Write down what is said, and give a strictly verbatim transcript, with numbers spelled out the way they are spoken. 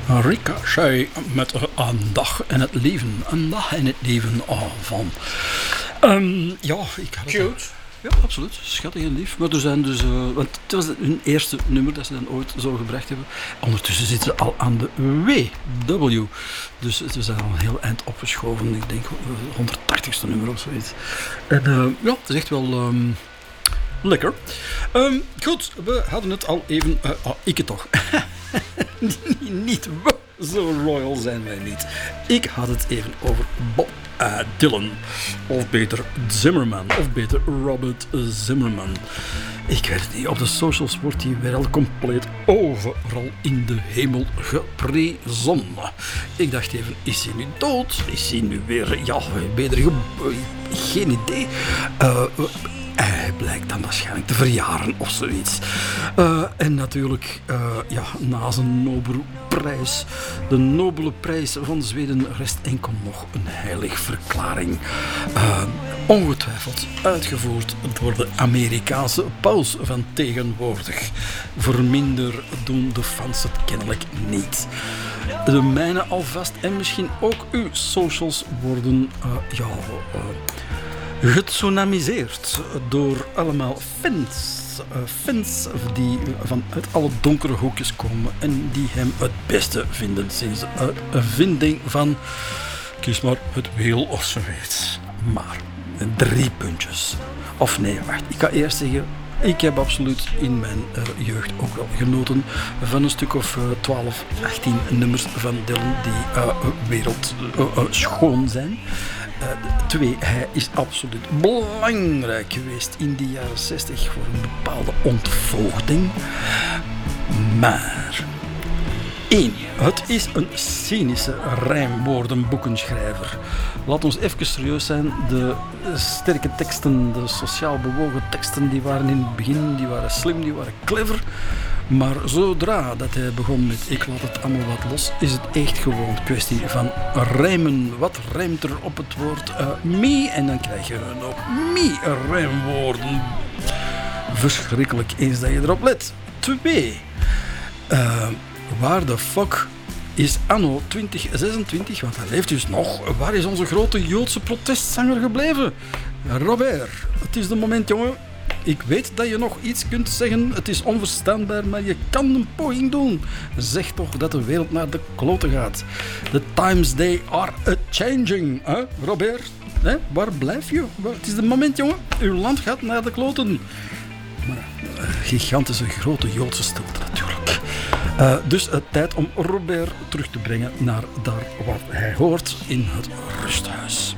Ricochet met een dag in het leven. Een dag in het leven oh, van. Um, ja, ik had het. Cute. Ja, absoluut. Schattig en lief. Maar er zijn dus... Uh, want het was hun eerste nummer dat ze dan ooit zo gebracht hebben. Ondertussen zitten ze al aan de W W. Dus ze zijn al een heel eind opgeschoven. Ik denk honderdtachtigste nummer of zoiets. En uh, ja, het is echt wel... Um, lekker. Um, goed, we hadden het al even... Uh, oh, ik het toch. Niet we. Zo royal zijn wij niet. Ik had het even over Bob uh, Dylan. Of beter Zimmerman. Of beter Robert Zimmerman. Ik weet het niet. Op de socials wordt hij weer al compleet overal in de hemel geprezen. Ik dacht even, is hij nu dood? Is hij nu weer... Ja, beter... Ge- geen idee. Uh, Hij blijkt dan waarschijnlijk te verjaren of zoiets. Uh, en natuurlijk, uh, ja, na zijn Nobelprijs, de Nobele Prijs van Zweden, rest enkel nog een heiligverklaring. Uh, ongetwijfeld uitgevoerd door de Amerikaanse paus van tegenwoordig. Verminder doen de fans het kennelijk niet. De mijne alvast en misschien ook uw socials worden, uh, ja... Uh, getsunamiseerd door allemaal fans, uh, fans die vanuit alle donkere hoekjes komen en die hem het beste vinden sinds de uitvinding van, kies maar het wiel of zoiets. Maar drie puntjes. Of nee, wacht, ik ga eerst zeggen, ik heb absoluut in mijn uh, jeugd ook wel genoten van een stuk of uh, twaalf, achttien nummers van Dylan die uh, wereld uh, uh, schoon zijn. Uh, twee, hij is absoluut belangrijk geweest in de jaren zestig voor een bepaalde ontvoogding. Maar... één. Het is een cynische rijmwoordenboekenschrijver. Laat ons even serieus zijn. De sterke teksten, de sociaal bewogen teksten, die waren in het begin, die waren slim, die waren clever. Maar zodra dat hij begon met ik laat het allemaal wat los, is het echt gewoon kwestie van rijmen. Wat rijmt er op het woord uh, me? En dan krijg je nog me-rijmwoorden. Verschrikkelijk, eens dat je erop let. Twee. Uh, waar de fuck is anno twintig zesentwintig, want hij leeft dus nog. Waar is onze grote Joodse protestzanger gebleven? Robert, het is de moment, jongen. Ik weet dat je nog iets kunt zeggen. Het is onverstaanbaar, maar je kan een poging doen. Zeg toch dat de wereld naar de kloten gaat. The times they are a-changing. Hè, Robert? Hè? Waar blijf je? Het is de moment, jongen. Uw land gaat naar de kloten. Maar een gigantische grote Joodse stilte natuurlijk. Uh, dus uh, tijd om Robert terug te brengen naar daar waar hij hoort, in het rusthuis.